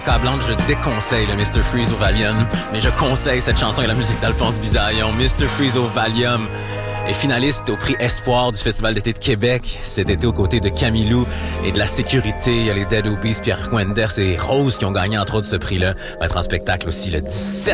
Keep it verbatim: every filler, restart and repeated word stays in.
Cablante, je déconseille le mister Freeze au Valium, mais je conseille cette chanson et la musique d'Alphonse Bisaillon. mister Freeze au Valium est finaliste au prix Espoir du Festival d'été de Québec cet été aux côtés de Camilou et de la sécurité. Il y a les Dead Obies, Pierre Wenders et Rose qui ont gagné entre autres ce prix-là. Va être en spectacle aussi le dix-sept